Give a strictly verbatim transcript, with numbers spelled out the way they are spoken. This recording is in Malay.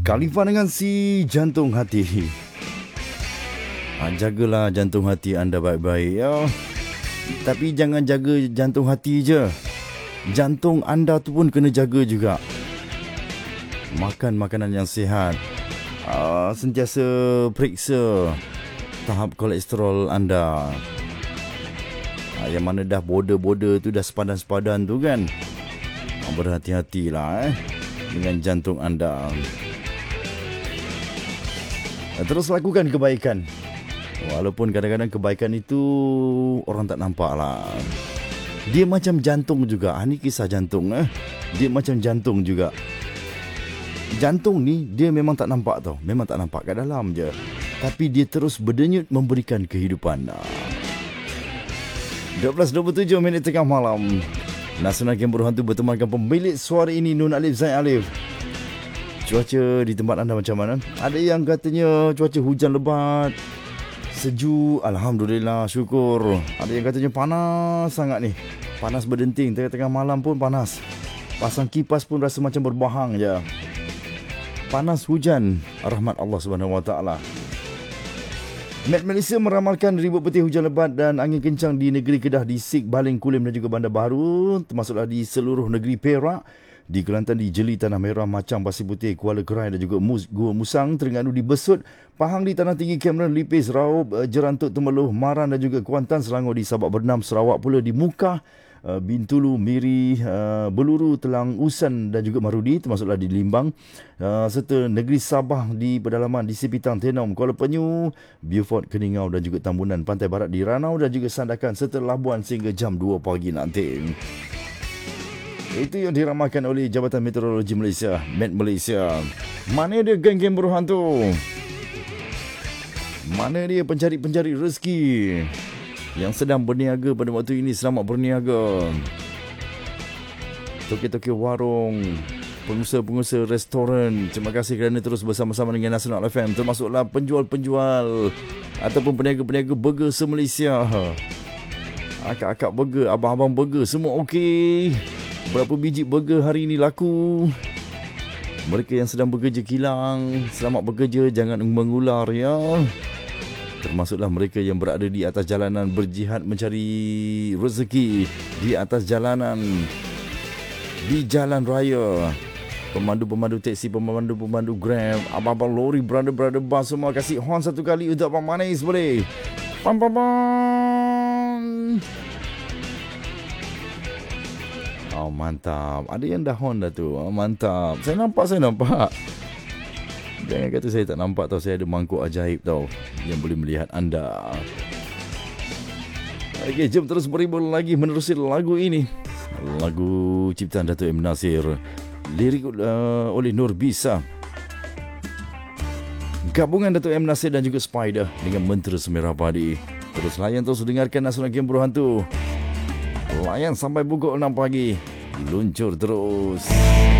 Khalifa dengan si jantung hati. Ha, jagalah jantung hati anda baik-baik ya. Tapi jangan jaga jantung hati je. Jantung anda tu pun kena jaga juga. Makan makanan yang sihat. Uh, sentiasa periksa tahap kolesterol anda. Uh, yang mana dah border-border tu dah sepadan-sepadan tu kan. Uh, berhati-hatilah eh dengan jantung anda. Uh, terus lakukan kebaikan. Walaupun kadang-kadang kebaikan itu orang tak nampak lah. Dia macam jantung juga. Ah, ni kisah jantung eh. Dia macam jantung juga. Jantung ni dia memang tak nampak tau. Memang tak nampak kat dalam je. Tapi dia terus berdenyut memberikan kehidupan. dua belas dua puluh tujuh minit tengah malam. Nasional Game Berhantu bertemankan pemilik suara ini Nun Alif Zain Alif. Cuaca di tempat anda macam mana? Ada yang katanya cuaca hujan lebat, sejuk, alhamdulillah, syukur. Ada yang katanya panas sangat ni. Panas berdenting, tengah-tengah malam pun panas. Pasang kipas pun rasa macam berbahang je. Panas hujan, rahmat Allah Subhanahu Wa Taala. Met Malaysia meramalkan ribut peti hujan lebat dan angin kencang di negeri Kedah, di Sik, Baling, Kulim dan juga Bandar Baru, termasuklah di seluruh negeri Perak, di Kelantan, di Jeli, Tanah Merah, Macang, Pasir Putih, Kuala Kerai dan juga Mus, Gua Musang, Terengganu, di Besut, Pahang, di Tanah Tinggi, Cameron, Lipis, Raub, Jerantuk, Temeloh, Maran dan juga Kuantan, Selangor, di Sabak Bernam, Sarawak pula, di Mukah, Bintulu, Miri, Beluru, Telang, Usan dan juga Marudi, termasuklah di Limbang, serta negeri Sabah di pedalaman di Sipitang, Tenom, Kuala Penyu, Beaufort, Keningau dan juga Tambunan, Pantai Barat di Ranau dan juga Sandakan serta Labuan sehingga jam dua pagi nanti. Itu yang diramalkan oleh Jabatan Meteorologi Malaysia, Met Malaysia. Mana dia geng-geng berhantu? Mana dia pencari-pencari rezeki yang sedang berniaga pada waktu ini? Selamat berniaga. Toki-toki warung, pengusaha-pengusaha restoran, terima kasih kerana terus bersama-sama dengan Nasional F M. Termasuklah penjual-penjual ataupun peniaga-peniaga burger se-Malaysia. Akak-akak burger, abang-abang burger, semua okey. Berapa biji burger hari ini laku? Mereka yang sedang bekerja kilang, selamat bekerja, jangan mengular ya. Termasuklah mereka yang berada di atas jalanan berjihad mencari rezeki di atas jalanan, di jalan raya. Pemandu-pemandu teksi, pemandu-pemandu Grab, abang-abang lori, brother-brother bus, semua kasih horn satu kali untuk Abang Manis boleh. Pam pam pam. Oh mantap. Ada yang dah horn dah tu. Oh, mantap. Saya nampak, saya nampak. Jangan kata saya tak nampak tau. Saya ada mangkuk ajaib tau yang boleh melihat anda. Okey, jom terus beribul lagi menerusi lagu ini. Lagu ciptaan Dato' M. Nasir. Lirik uh, oleh Nur Bisa. Gabungan Dato' M. Nasir dan juga Spider dengan Mentera Semerah Padi. Terus layan, terus dengarkan Nasional Game Berhantu. Layan sampai pukul enam pagi. Luncur terus.